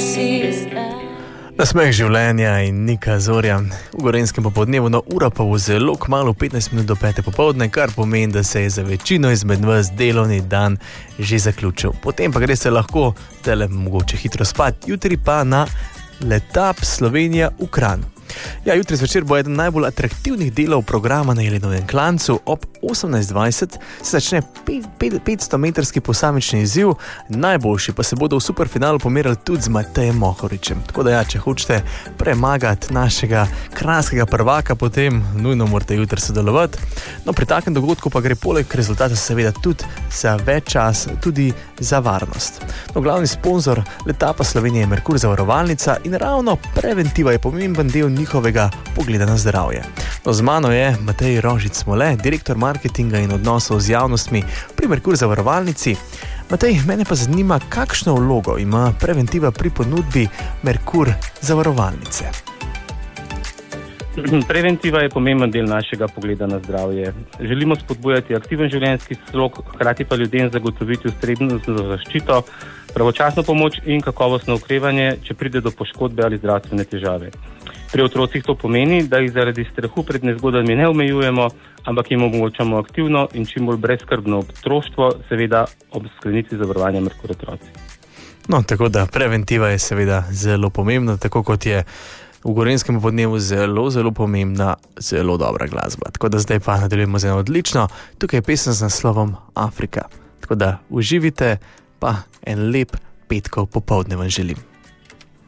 Nasmeh življenja in Nika Zorja v Gorenjskem popoldnevu, no ura pa bo zelo kmalu 15 minut do 5. popoldne, kar pomeni, da se je za večino izmed vas delovni dan že zaključil. Potem pa greste lahko tele mogoče hitro spat, jutri pa na letap Slovenija v Kranj. Ja, jutri zvečer bo eden najbolj atraktivnih delov programa na Jelenovem klancu. Ob 18:20 se začne 500-metrski posamični izziv, najboljši pa se bodo v superfinalu pomerili tudi z Matejem Mohoričem. Tako da ja, če hočete premagati našega kranjskega prvaka, potem nujno morate jutri sodelovati. No, pri takem dogodku pa gre poleg rezultata seveda tudi za več časa, tudi za varnost. No, glavni sponzor letapa Slovenije je Merkur zavarovalnica in ravno preventiva je pomemben del njihovega pogleda na zdravje. No, z mano je Matej Rožic-Smole, direktor marketinga in odnosov z javnostmi pri Merkur zavarovalnici. Matej, mene pa zanima, kakšno vlogo ima preventiva pri ponudbi Merkur zavarovalnice. Preventiva je pomemben del našega pogleda na zdravje. Želimo spodbujati aktiven življenjski slog, hkrati pa ljudem zagotoviti ustrezno zaščito, pravočasno pomoč in kakovostno okrevanje, če pride do poškodbe ali zdravstvene težave. Pri otrocih to pomeni, da jih zaradi strahu pred nezgodami ne omejujemo, ampak jim omogočamo aktivno in čim bolj brezskrbno otroštvo, seveda ob sklenitvi zavarovanja Merkur otroci. No, tako da preventiva je seveda zelo pomembna, tako kot je v Gorenjskem popoldnevu zelo pomembna, zelo dobra glasba. Tako da zdaj pa nadaljujemo z eno odlično. Tukaj je pesem z naslovom Afrika. Tako da uživite, pa en lep petkov popoldne vam želim.